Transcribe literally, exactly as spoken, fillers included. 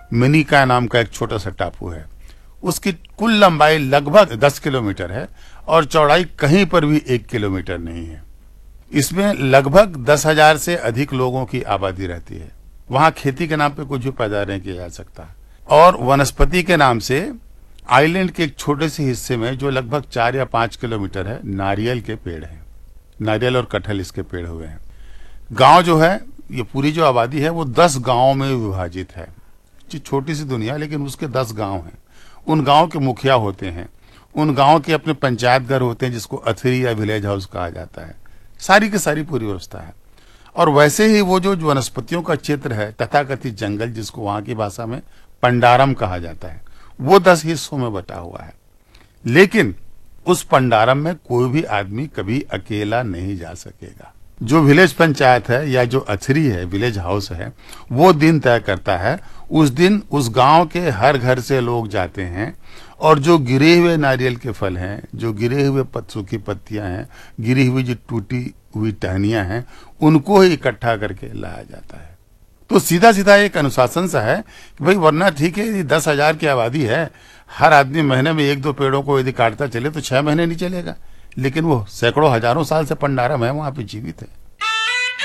मिनिका नाम का एक छोटा सा टापू है। उसकी कुल लंबाई लगभग दस किलोमीटर है और चौड़ाई कहीं पर भी एक किलोमीटर नहीं है। इसमें लगभग दस हजार से अधिक लोगों की आबादी रहती है। वहां खेती के नाम पे कुछ भी पैदा नहीं किया जा सकता। और वनस्पति के नाम से आइलैंड के एक छोटे से हिस्से में, जो लगभग चार या पांच किलोमीटर है, नारियल के पेड़ हैं। नारियल और कटहल इसके पेड़ हुए हैं। गांव जो है, ये पूरी जो आबादी है वो दस गांवों में विभाजित है। छोटी सी दुनिया, लेकिन उसके दस गांव हैं। उन गांव के मुखिया होते हैं, उन गांव के अपने पंचायत घर होते हैं, जिसको अथरी या विलेज हाउस कहा जाता है। सारी की सारी पूरी व्यवस्था है। और वैसे ही वो जो वनस्पतियों का क्षेत्र है, तथाकथित जंगल, जिसको वहां की भाषा में पंडारम कहा जाता है, वो दस हिस्सों में बटा हुआ है। लेकिन उस पंडारम में कोई भी आदमी कभी अकेला नहीं जा सकेगा। जो विलेज पंचायत है या जो अथरी है, विलेज हाउस है, वो दिन तय करता है। उस दिन उस गांव के हर घर से लोग जाते हैं और जो गिरे हुए नारियल के फल हैं, जो गिरे हुए पत्तों की पत्तियां हैं, गिरी हुई जो टूटी हुई टहनियां हैं, उनको ही इकट्ठा करके लाया जाता है। तो सीधा सीधा एक अनुशासन सा है कि भाई, वरना ठीक है, दस हजार की आबादी है, हर आदमी महीने में एक दो पेड़ों को यदि काटता चले तो छह महीने नहीं चलेगा। लेकिन वो सैकड़ों हजारों साल से पंडारम है, वहां पे जीवित है।